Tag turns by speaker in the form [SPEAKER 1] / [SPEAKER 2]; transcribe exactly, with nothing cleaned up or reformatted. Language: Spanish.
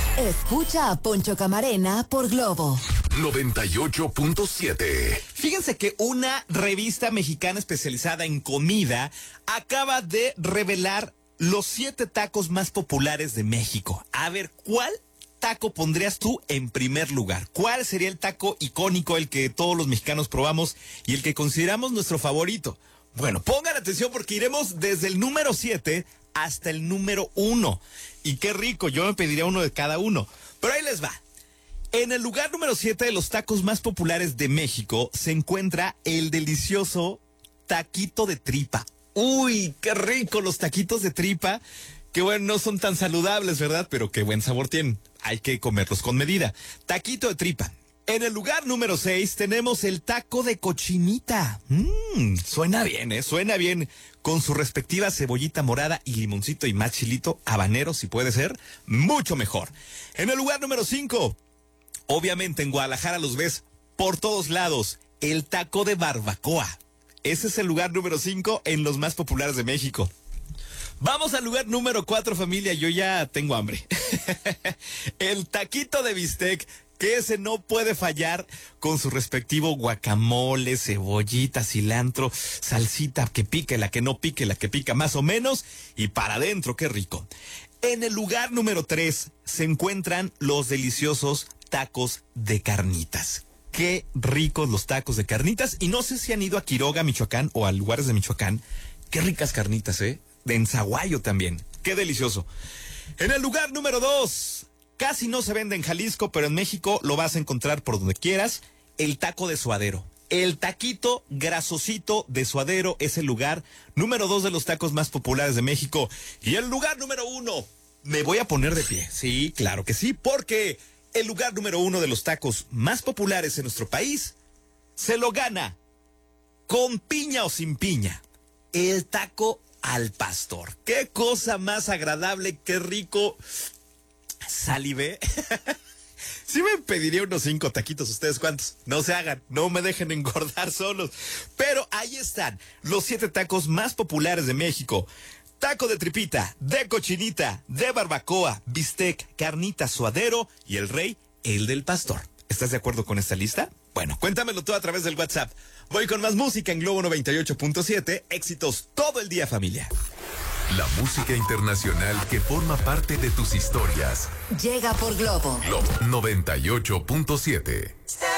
[SPEAKER 1] Escucha a Poncho Camarena por Globo
[SPEAKER 2] noventa y ocho punto siete.
[SPEAKER 3] Fíjense que una revista mexicana especializada en comida acaba de revelar los siete tacos más populares de México. A ver, ¿cuál taco pondrías tú en primer lugar? ¿Cuál sería el taco icónico, el que todos los mexicanos probamos y el que consideramos nuestro favorito? Bueno, pongan atención porque iremos desde el número siete hasta el número uno. Y qué rico, yo me pediría uno de cada uno. Pero ahí les va. En el lugar número siete de los tacos más populares de México se encuentra el delicioso taquito de tripa. Uy, qué rico los taquitos de tripa. Que bueno, no son tan saludables, ¿verdad? Pero qué buen sabor tienen. Hay que comerlos con medida. Taquito de tripa. En el lugar número seis tenemos el taco de cochinita. Mmm, suena bien, ¿eh? Suena bien. Con su respectiva cebollita morada y limoncito y más chilito habanero, si puede ser, mucho mejor. En el lugar número cinco, obviamente en Guadalajara los ves por todos lados, el taco de barbacoa. Ese es el lugar número cinco en los más populares de México. Vamos al lugar número cuatro, familia, yo ya tengo hambre. El taquito de bistec, que ese no puede fallar con su respectivo guacamole, cebollita, cilantro, salsita que pique, la que no pique, la que pica más o menos, y para adentro, qué rico. En el lugar número tres se encuentran los deliciosos tacos de carnitas. Qué ricos los tacos de carnitas, y no sé si han ido a Quiroga, Michoacán, o a lugares de Michoacán. Qué ricas carnitas, ¿eh? De ensaguayo también. Qué delicioso. En el lugar número dos, casi no se vende en Jalisco, pero en México lo vas a encontrar por donde quieras, el taco de suadero. El taquito grasosito de suadero es el lugar número dos de los tacos más populares de México. Y el lugar número uno, me voy a poner de pie. Sí, claro que sí, porque el lugar número uno de los tacos más populares en nuestro país se lo gana con piña o sin piña. El taco al pastor. Qué cosa más agradable, qué rico. Salivé. Sí me pediría unos cinco taquitos. ¿Ustedes cuántos? No se hagan, no me dejen engordar solos. Pero ahí están los siete tacos más populares de México. Taco de tripita, de cochinita, de barbacoa, bistec, carnita, suadero y el rey, el del pastor. ¿Estás de acuerdo con esta lista? Bueno, cuéntamelo tú a través del WhatsApp. Voy con más música en Globo noventa y ocho punto siete. Éxitos todo el día, familia.
[SPEAKER 2] La música internacional que forma parte de tus historias.
[SPEAKER 1] llega por Globo
[SPEAKER 2] Globo noventa y ocho punto siete.